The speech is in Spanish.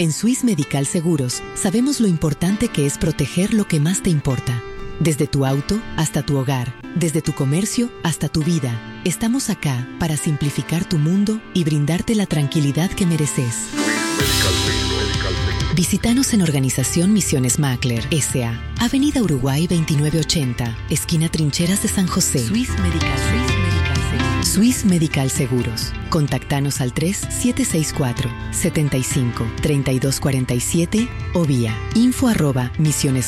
En Swiss Medical Seguros sabemos lo importante que es proteger lo que más te importa. Desde tu auto hasta tu hogar, desde tu comercio hasta tu vida, estamos acá para simplificar tu mundo y brindarte la tranquilidad que mereces. Visítanos en Organización Misiones Mackler, S.A., Avenida Uruguay 2980, esquina Trincheras de San José. Swiss Medical Seguros. Swiss Medical Seguros. Contactanos al 3764-75-3247 o vía info@misiones